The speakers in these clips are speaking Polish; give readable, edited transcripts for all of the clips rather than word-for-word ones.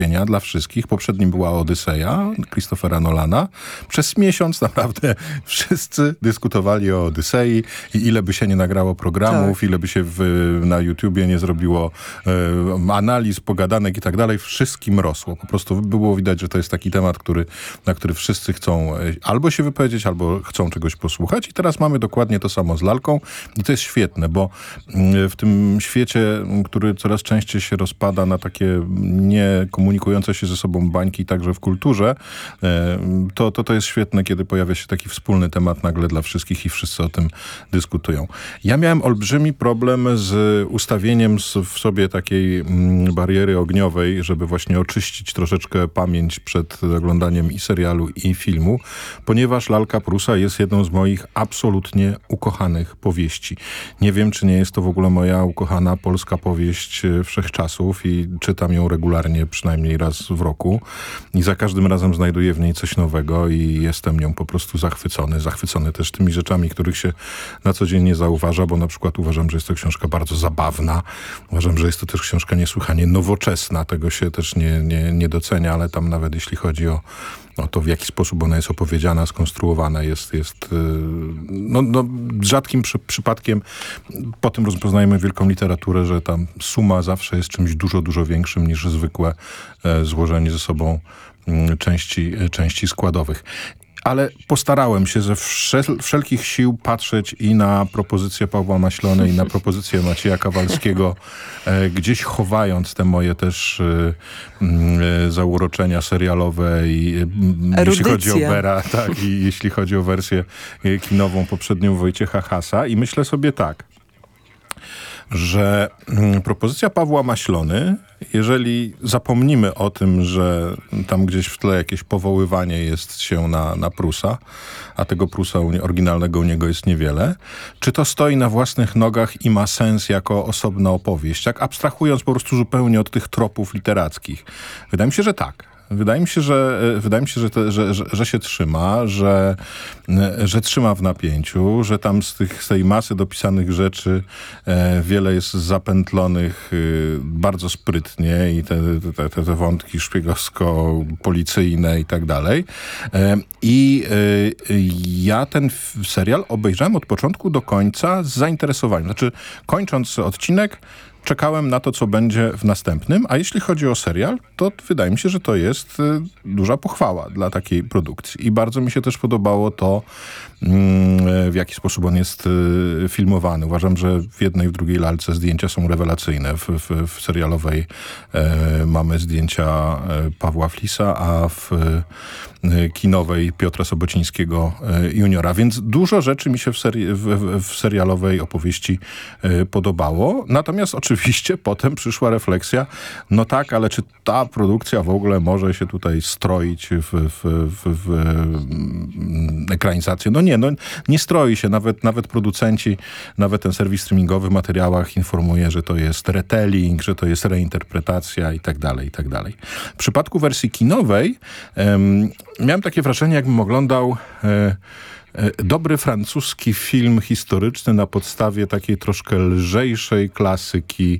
dla wszystkich. Poprzednim była Odyseja Christophera Nolana. Przez miesiąc naprawdę wszyscy dyskutowali o Odysei i ile by się nie nagrało programów, ile by się na YouTubie nie zrobiło analiz, pogadanek i tak dalej. Wszystkim rosło. Po prostu było widać, że to jest taki temat, na który wszyscy chcą albo się wypowiedzieć, albo chcą czegoś posłuchać. I teraz mamy dokładnie to samo z lalką. I to jest świetne, bo w tym świecie, który coraz częściej się rozpada na takie niekomunikujące się ze sobą bańki, także w kulturze, to jest świetne, kiedy pojawia się taki wspólny temat nagle dla wszystkich i wszyscy o tym dyskutują. Ja miałem olbrzymi problem z ustawieniem w sobie takiej bariery ogniowej, żeby właśnie oczyścić troszeczkę pamięć przed oglądaniem i serialu, i filmu, ponieważ Lalka Prusa jest jedną z moich absolutnie ukochanych powieści. Nie wiem, czy nie jest to w ogóle moja ukochana polska powieść wszechczasów i czytam ją regularnie, przynajmniej raz w roku i za każdym razem znajduję w niej coś nowego i jestem nią po prostu zachwycony też tymi rzeczami, których się na co dzień nie zauważa, bo na przykład uważam, że jest to książka bardzo zabawna, uważam, że jest to też książka niesłychanie nowoczesna, tego się też nie docenia, ale tam nawet jeśli chodzi o to, w jaki sposób ona jest opowiedziana, skonstruowana, jest rzadkim przypadkiem. Potem rozpoznajemy wielką literaturę, że tam suma zawsze jest czymś dużo, dużo większym niż zwykłe złożenie ze sobą części składowych. Ale postarałem się ze wszelkich sił patrzeć i na propozycję Pawła Maślony, i na propozycję Macieja Kawalskiego, gdzieś chowając te moje też zauroczenia serialowe i jeśli chodzi o Bera, tak, i jeśli chodzi o wersję kinową poprzednią Wojciecha Hasa. I myślę sobie tak, że propozycja Pawła Maślony, jeżeli zapomnimy o tym, że tam gdzieś w tle jakieś powoływanie jest się na Prusa, a tego Prusa oryginalnego u niego jest niewiele, czy to stoi na własnych nogach i ma sens jako osobna opowieść, tak abstrahując po prostu zupełnie od tych tropów literackich? Wydaje mi się, że tak. Wydaje mi się, że się trzyma, że trzyma w napięciu, że tam z tej masy dopisanych rzeczy wiele jest zapętlonych bardzo sprytnie i te wątki szpiegowsko-policyjne i tak dalej. I ja ten serial obejrzałem od początku do końca z zainteresowaniem. Znaczy, kończąc odcinek, czekałem na to, co będzie w następnym, a jeśli chodzi o serial, to wydaje mi się, że to jest duża pochwała dla takiej produkcji. I bardzo mi się też podobało to, w jaki sposób on jest filmowany. Uważam, że w jednej i w drugiej lalce zdjęcia są rewelacyjne. W serialowej mamy zdjęcia Pawła Flisa, a w kinowej Piotra Sobocińskiego juniora. Więc dużo rzeczy mi się w serialowej opowieści podobało. Natomiast oczywiście potem przyszła refleksja, no tak, ale czy ta produkcja w ogóle może się tutaj stroić w ekranizację? No nie stroi się. Nawet producenci, nawet ten serwis streamingowy w materiałach informuje, że to jest retelling, że to jest reinterpretacja i tak dalej, i tak dalej. W przypadku wersji kinowej miałem takie wrażenie, jakbym oglądał dobry francuski film historyczny na podstawie takiej troszkę lżejszej klasyki,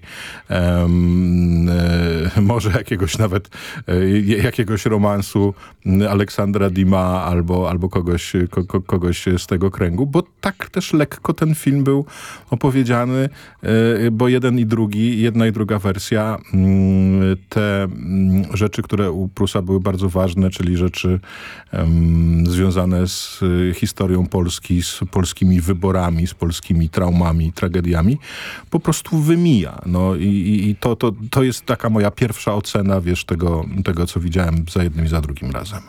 może jakiegoś romansu Aleksandra Dumas albo kogoś z tego kręgu, bo tak też lekko ten film był opowiedziany, bo jedna i druga wersja, te rzeczy, które u Prusa były bardzo ważne, czyli rzeczy związane z historią Polski, z polskimi wyborami, z polskimi traumami, tragediami, po prostu wymija. No i to jest taka moja pierwsza ocena, wiesz, tego, co widziałem za jednym i za drugim razem.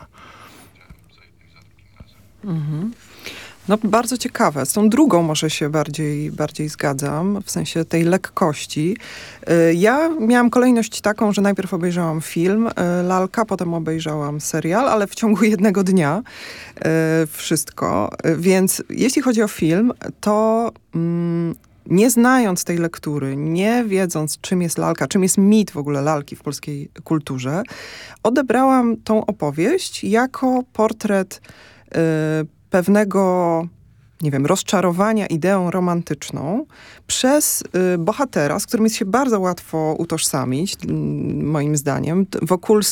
Mhm. No bardzo ciekawe. Z tą drugą może się bardziej zgadzam, w sensie tej lekkości. Ja miałam kolejność taką, że najpierw obejrzałam film Lalka, potem obejrzałam serial, ale w ciągu jednego dnia wszystko. Więc jeśli chodzi o film, to nie znając tej lektury, nie wiedząc, czym jest lalka, czym jest mit w ogóle lalki w polskiej kulturze, odebrałam tą opowieść jako portret pewnego, nie wiem, rozczarowania ideą romantyczną przez bohatera, z którym jest się bardzo łatwo utożsamić, moim zdaniem. Wokulski